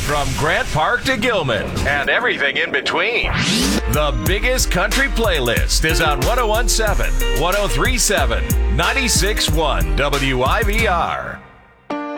From Grant Park to Gilman and everything in between. The biggest country playlist is on 1017, 1037, 96.1 WIVR.